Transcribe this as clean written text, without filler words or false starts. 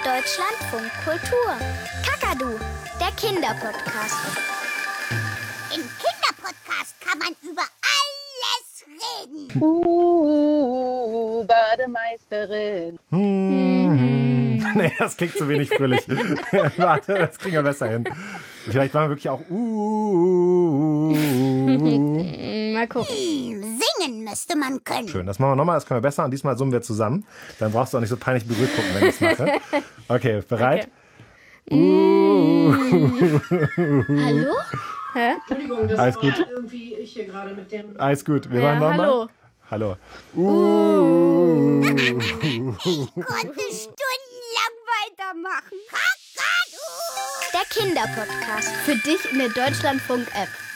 Deutschlandfunk Kultur. Kakadu, der Kinderpodcast. Im Kinderpodcast kann man über alles reden. Bademeisterin. Nee, das klingt zu wenig fröhlich. Warte, das kriegen wir besser hin. Vielleicht machen wir wirklich auch Mal gucken. Singen müsste man können. Schön, das machen wir nochmal, das können wir besser. Und diesmal summen wir zusammen. Dann brauchst du auch nicht so peinlich berührt gucken, wenn ich das mache. Okay, bereit? Hallo? Hä? Entschuldigung, das Alles war gut. irgendwie ich hier gerade mit dem... Alles gut, wir Ja, machen nochmal. hallo. Hallo. Ich konnte stundenlang weitermachen. Kakadu! Der Kinderpodcast. Für dich in der Deutschlandfunk-App.